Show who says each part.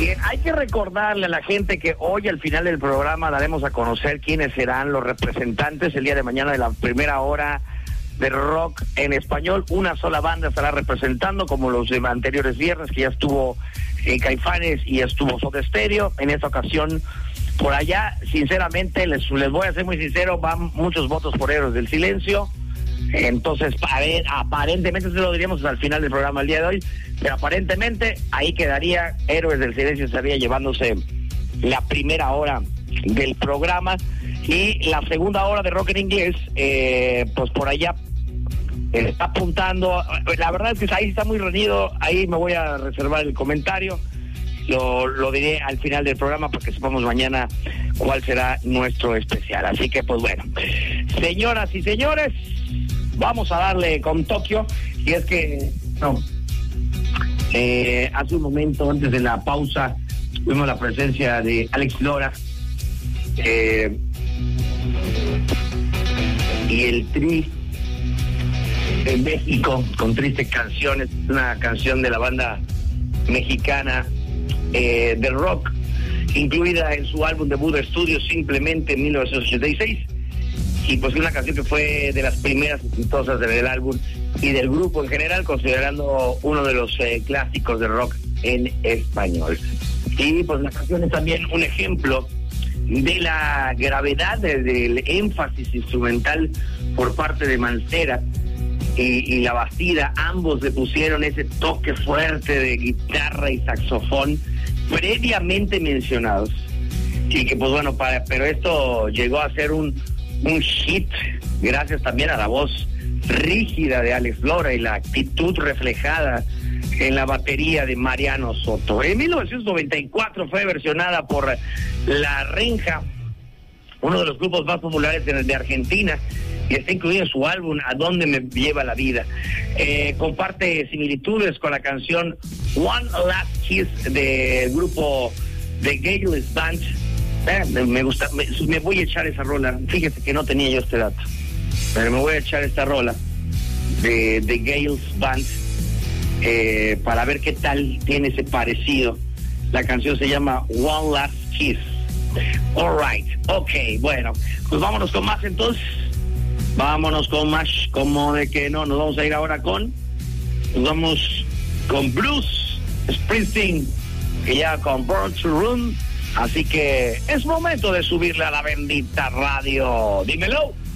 Speaker 1: Bien, hay que recordarle a la gente que hoy al final del programa daremos a conocer quiénes serán los representantes el día de mañana de la primera hora de rock en español. Una sola banda estará representando, como los de anteriores viernes, que ya estuvo Caifanes y estuvo Soda Stereo. En esta ocasión, por allá, sinceramente, les voy a ser muy sincero, van muchos votos por Héroes del Silencio. Entonces, aparentemente, se lo diríamos al final del programa el día de hoy, pero aparentemente ahí quedaría, Héroes del Silencio estaría llevándose la primera hora del programa, y la segunda hora de rock en inglés, pues por allá está apuntando. La verdad es que ahí está muy reñido, ahí me voy a reservar el comentario, lo diré al final del programa porque sepamos mañana cuál será nuestro especial. Así que pues bueno, señoras y señores, vamos a darle con Tokio. Y es que hace un momento, antes de la pausa, tuvimos la presencia de Alex Lora y el Tri en México con Tristes Canciones, una canción de la banda mexicana de rock, incluida en su álbum debut de estudio Simplemente en 1986, y pues una canción que fue de las primeras exitosas del álbum y del grupo en general, considerando uno de los clásicos de rock en español. Y pues la canción es también un ejemplo de la gravedad del énfasis instrumental por parte de Mancera y La Bastida. Ambos le pusieron ese toque fuerte de guitarra y saxofón previamente mencionados, y que pues bueno, pero esto llegó a ser un hit gracias también a la voz rígida de Alex Lora y la actitud reflejada en la batería de Mariano Soto. En 1994 fue versionada por La Renja, uno de los grupos más populares de Argentina, y está incluido en su álbum A Dónde Me Lleva la Vida. Comparte similitudes con la canción One Last Kiss del grupo The Gales Band. Me gusta, me voy a echar esa rola. Fíjese que no tenía yo este dato, pero me voy a echar esta rola de The Gales Band para ver qué tal tiene ese parecido. La canción se llama One Last Kiss. Alright, ok, bueno, pues vámonos con más entonces. Vámonos con más, como de que no, nos vamos a ir ahora nos vamos con Bruce Springsteen, que ya con Born to Run. Así que es momento de subirle a la bendita radio. Dímelo.